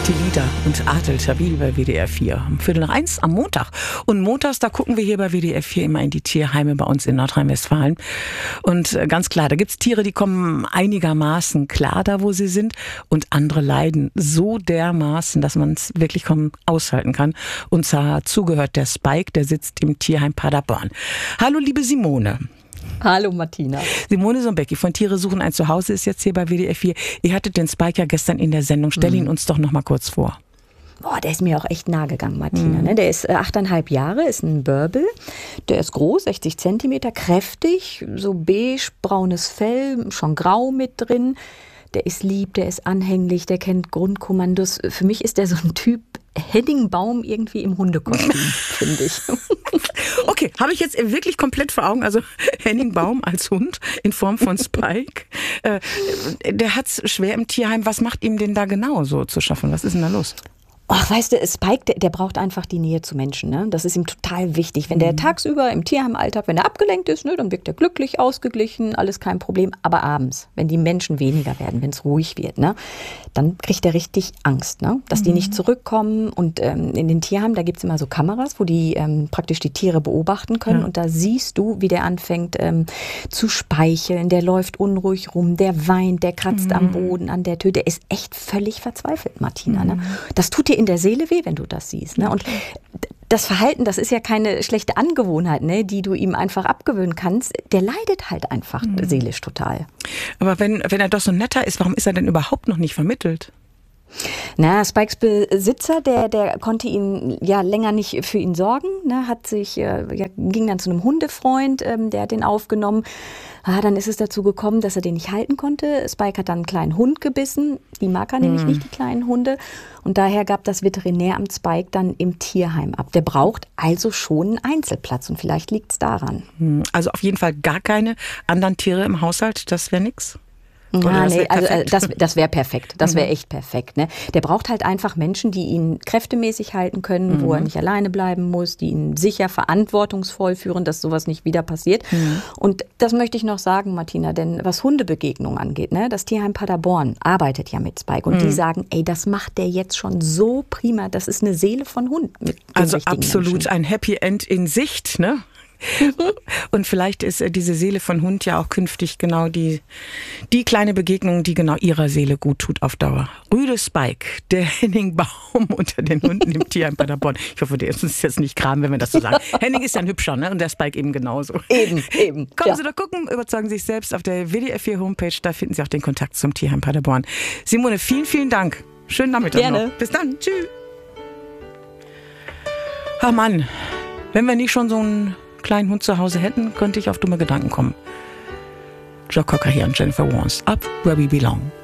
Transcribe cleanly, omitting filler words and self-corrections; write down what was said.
Tilida und Adel Tawil bei WDR 4. Um 12:45 am Montag. Und montags, da gucken wir hier bei WDR 4 immer in die Tierheime bei uns in Nordrhein-Westfalen. Und ganz klar, da gibt's Tiere, die kommen einigermaßen klar da, wo sie sind. Und andere leiden so dermaßen, dass man es wirklich kaum aushalten kann. Und zwar zugehört der Spike, der sitzt im Tierheim Paderborn. Hallo, liebe Simone. Hallo Martina. Simone Sombecki von Tiere suchen ein Zuhause ist jetzt hier bei WDR 4. Ihr hattet den Spike ja gestern in der Sendung. Stell ihn uns doch noch mal kurz vor. Boah, der ist mir auch echt nahe gegangen, Martina. Ne? Der ist 8,5 Jahre, ist ein Börbel. Der ist groß, 60 Zentimeter, kräftig, so beige-braunes Fell, schon grau mit drin. Der ist lieb, der ist anhänglich, der kennt Grundkommandos. Für mich ist der so ein Typ Henning Baum irgendwie im Hundekostüm, finde ich. Okay, habe ich jetzt wirklich komplett vor Augen. Also Henning Baum als Hund in Form von Spike. Der hat's schwer im Tierheim. Was macht ihm denn da genau so zu schaffen? Was ist denn da los? Ach, weißt du, Spike, der braucht einfach die Nähe zu Menschen. Ne? Das ist ihm total wichtig. Wenn der tagsüber im Tierheimalltag, wenn er abgelenkt ist, ne, dann wirkt er glücklich, ausgeglichen, alles kein Problem. Aber abends, wenn die Menschen weniger werden, wenn es ruhig wird, ne, dann kriegt er richtig Angst, ne? Dass die nicht zurückkommen. Und in den Tierheimen, da gibt's immer so Kameras, wo die praktisch die Tiere beobachten können. Ja. Und da siehst du, wie der anfängt zu speicheln. Der läuft unruhig rum, der weint, der kratzt am Boden, an der Tür. Der ist echt völlig verzweifelt, Martina. Ne? Das tut dir in der Seele weh, wenn du das siehst. Ne? Und das Verhalten, das ist ja keine schlechte Angewohnheit, ne, die du ihm einfach abgewöhnen kannst. Der leidet halt einfach seelisch total. Aber wenn er doch so netter ist, warum ist er denn überhaupt noch nicht vermittelt? Na, Spikes Besitzer, der konnte ihn ja länger nicht für ihn sorgen, ne, ging dann zu einem Hundefreund, der hat den aufgenommen. Dann ist es dazu gekommen, dass er den nicht halten konnte. Spike hat dann einen kleinen Hund gebissen. Die mag er nämlich nicht, die kleinen Hunde. Und daher gab das Veterinäramt Spike dann im Tierheim ab. Der braucht also schon einen Einzelplatz und vielleicht liegt es daran. Also auf jeden Fall gar keine anderen Tiere im Haushalt, das wäre nix? Ja, nee, also das wäre perfekt. Das wäre echt perfekt. Ne? Der braucht halt einfach Menschen, die ihn kräftemäßig halten können, wo er nicht alleine bleiben muss, die ihn sicher verantwortungsvoll führen, dass sowas nicht wieder passiert. Und das möchte ich noch sagen, Martina, denn was Hundebegegnungen angeht, ne, das Tierheim Paderborn arbeitet ja mit Spike und die sagen, ey, das macht der jetzt schon so prima, das ist eine Seele von Hund. Also absolut Menschen. Ein Happy End in Sicht, ne? Und vielleicht ist diese Seele von Hund ja auch künftig genau die kleine Begegnung, die genau ihrer Seele gut tut auf Dauer. Rüde Spike, der Henning Baum unter den Hunden im Tierheim Paderborn. Ich hoffe, der ist uns jetzt nicht Kram, wenn wir das so sagen. Henning ist ja ein Hübscher, ne? Und der Spike eben genauso. Eben. Kommen Sie doch gucken, überzeugen Sie sich selbst auf der WDR 4 Homepage. Da finden Sie auch den Kontakt zum Tierheim Paderborn. Simone, vielen, vielen Dank. Schönen Nachmittag Gerne. noch. Bis dann. Tschüss. Ach Mann, wenn wir nicht schon so einen kleinen Hund zu Hause hätten, könnte ich auf dumme Gedanken kommen. Joe Cocker hier und Jennifer Warnes. Up Where We Belong.